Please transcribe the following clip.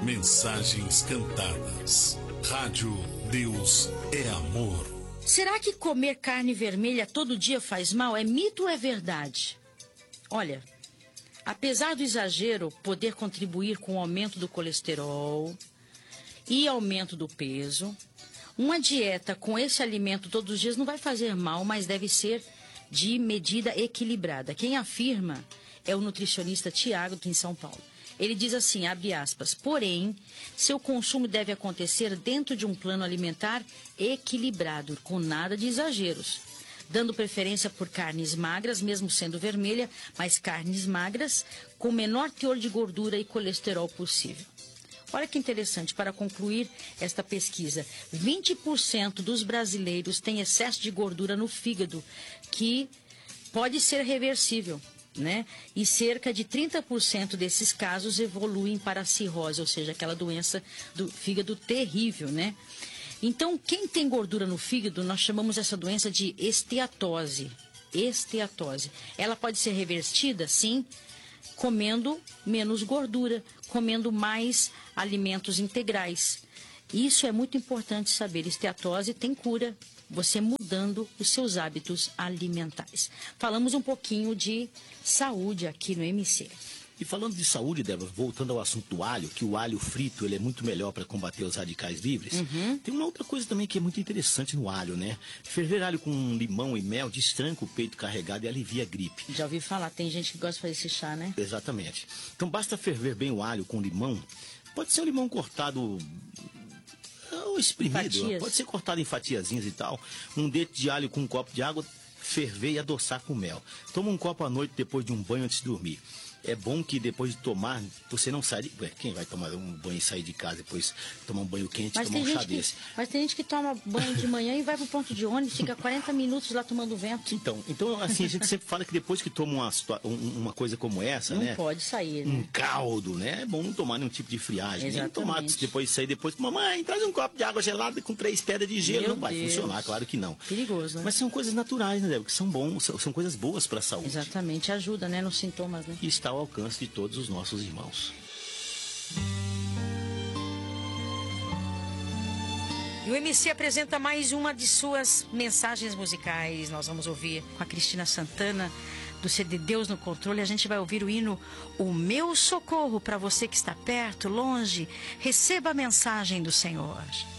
Mensagens cantadas. Rádio Deus é amor. Será que comer carne vermelha todo dia faz mal? É mito ou é verdade? Olha, apesar do exagero poder contribuir com o aumento do colesterol e aumento do peso, uma dieta com esse alimento todos os dias não vai fazer mal, mas deve ser de medida equilibrada. Quem afirma é o nutricionista Tiago, aqui em São Paulo. Ele diz assim, abre aspas, porém, seu consumo deve acontecer dentro de um plano alimentar equilibrado, com nada de exageros, dando preferência por carnes magras, mesmo sendo vermelha, mas carnes magras com menor teor de gordura e colesterol possível. Olha que interessante, para concluir esta pesquisa, 20% dos brasileiros têm excesso de gordura no fígado, que pode ser reversível, né? E cerca de 30% desses casos evoluem para a cirrose, ou seja, aquela doença do fígado terrível, né? Então, quem tem gordura no fígado, nós chamamos essa doença de esteatose. Esteatose. Ela pode ser revertida, sim, comendo menos gordura, comendo mais alimentos integrais. Isso é muito importante saber. Esteatose tem cura, você mudando os seus hábitos alimentares. Falamos um pouquinho de saúde aqui no MC. E falando de saúde, Débora, voltando ao assunto do alho, que o alho frito ele é muito melhor para combater os radicais livres, tem uma outra coisa também que é muito interessante no alho, né? Ferver alho com limão e mel destranca o peito carregado e alivia a gripe. Já ouvi falar, tem gente que gosta de fazer esse chá, né? Exatamente. Então basta ferver bem o alho com limão, pode ser um limão cortado ou espremido, Fatias. Pode ser cortado em fatiazinhas e tal, um dente de alho com um copo de água, ferver e adoçar com mel. Toma um copo à noite depois de um banho antes de dormir. É bom que depois de tomar, você não sai de... Quem vai tomar um banho e sair de casa depois tomar um banho quente e tomar um chá desse? Mas tem gente que toma banho de manhã e vai pro ponto de ônibus, fica 40 minutos lá tomando vento. Então assim, a gente sempre fala que depois que toma uma coisa como essa, não né? Não pode sair, né? Um caldo, né? É bom não tomar nenhum tipo de friagem. Nem tomar Exatamente. depois de sair, depois... Mamãe, traz um copo de água gelada com 3 pedras de gelo. Meu Não vai Deus. funcionar, claro que não. Perigoso, né? Mas são coisas naturais, né, Débora? Que são bons, são coisas boas para a saúde. Exatamente, ajuda, né? Nos sintomas, né? E está ao alcance de todos os nossos irmãos. E o MC apresenta mais uma de suas mensagens musicais. Nós vamos ouvir com a Cristina Santana, do CD Deus no Controle. A gente vai ouvir o hino O Meu Socorro. Para você que está perto, longe, receba a mensagem do Senhor.